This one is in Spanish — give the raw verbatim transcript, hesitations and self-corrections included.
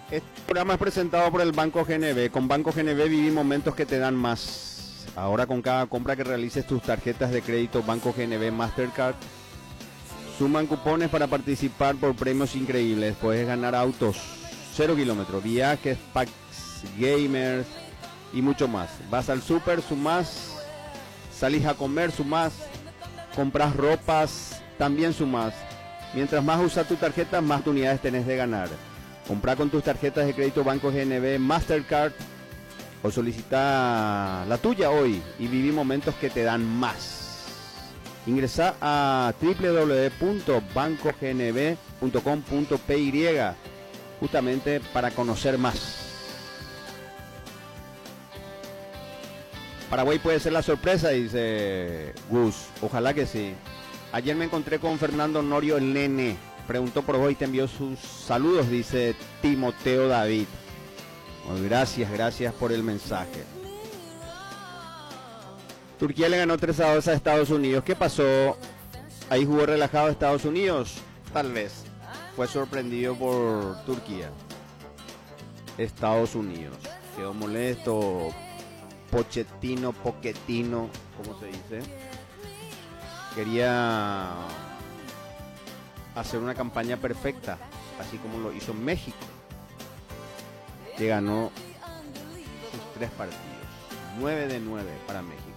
Este programa es presentado por el Banco G N B. Con Banco G N B viví momentos que te dan más. Ahora con cada compra que realices tus tarjetas de crédito Banco G N B Mastercard, suman cupones para participar por premios increíbles. Puedes ganar autos, cero kilómetros, viajes, packs, gamers y mucho más. Vas al súper, sumás. Salís a comer, sumás. Compras ropas, también sumás. Mientras más usas tu tarjeta, más unidades tenés de ganar. Comprá con tus tarjetas de crédito Banco G N B Mastercard o solicita la tuya hoy y viví momentos que te dan más. Ingresá a doble u doble u doble u punto banco g n b punto com punto p y justamente para conocer más. Paraguay puede ser la sorpresa, dice Gus. Ojalá que sí. Ayer me encontré con Fernando Norio, el nene. Preguntó por vos y te envió sus saludos, dice Timoteo David. Bueno, gracias, gracias por el mensaje. Turquía le ganó tres a dos a Estados Unidos. ¿Qué pasó? Ahí jugó relajado Estados Unidos. Tal vez. Fue sorprendido por Turquía. Estados Unidos. Quedó molesto. Pochettino, Pochettino, ¿cómo se dice? Quería hacer una campaña perfecta, así como lo hizo México, que ganó sus tres partidos, nueve de nueve para México.